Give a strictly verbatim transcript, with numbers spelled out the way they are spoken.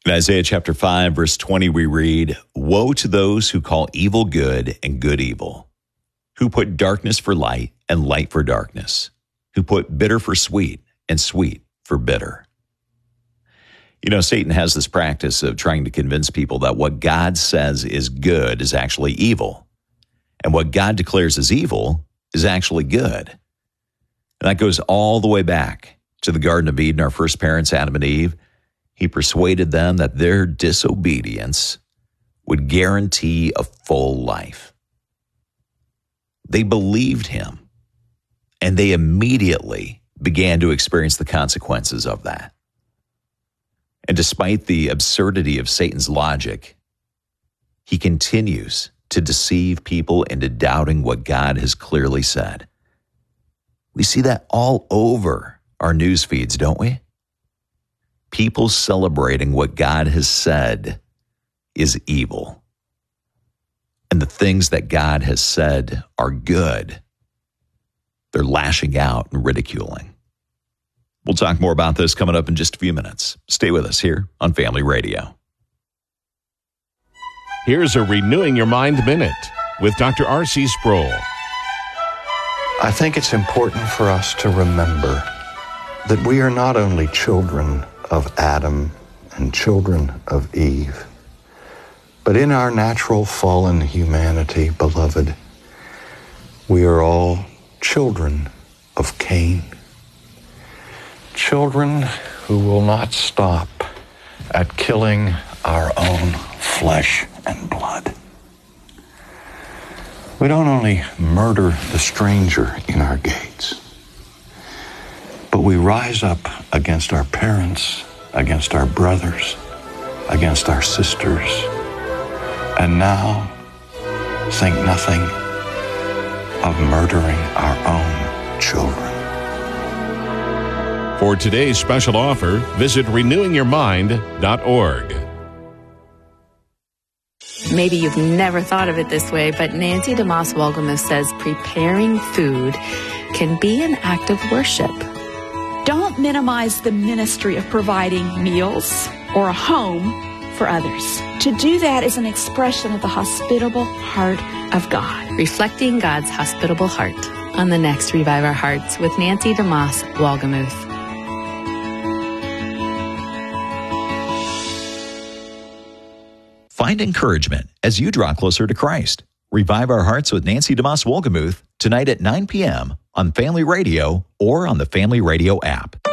In Isaiah chapter five, verse twenty, we read, "Woe to those who call evil good and good evil, who put darkness for light and light for darkness, who put bitter for sweet and sweet for bitter." You know, Satan has this practice of trying to convince people that what God says is good is actually evil, and what God declares is evil is actually good. And that goes all the way back to the Garden of Eden, our first parents, Adam and Eve. He persuaded them that their disobedience would guarantee a full life. They believed him, and they immediately began to experience the consequences of that. And despite the absurdity of Satan's logic, he continues to deceive people into doubting what God has clearly said. We see that all over our news feeds, don't we? People celebrating what God has said is evil. And the things that God has said are good, they're lashing out and ridiculing. We'll talk more about this coming up in just a few minutes. Stay with us here on Family Radio. Here's a Renewing Your Mind Minute with Doctor R C Sproul. I think it's important for us to remember that we are not only children of Adam and children of Eve, but in our natural fallen humanity, beloved, we are all children of Cain. Children who will not stop at killing our own flesh and blood. We don't only murder the stranger in our gates, but we rise up against our parents, against our brothers, against our sisters, and now think nothing of murdering our own children. For today's special offer, visit renewing your mind dot org. Maybe you've never thought of it this way, but Nancy DeMoss Wolgemuth says preparing food can be an act of worship. Don't minimize the ministry of providing meals or a home for others. To do that is an expression of the hospitable heart of God. Reflecting God's hospitable heart on the next Revive Our Hearts with Nancy DeMoss Wolgemuth. Find encouragement as you draw closer to Christ. Revive Our Hearts with Nancy DeMoss Wolgemuth tonight at nine p.m. on Family Radio or on the Family Radio app.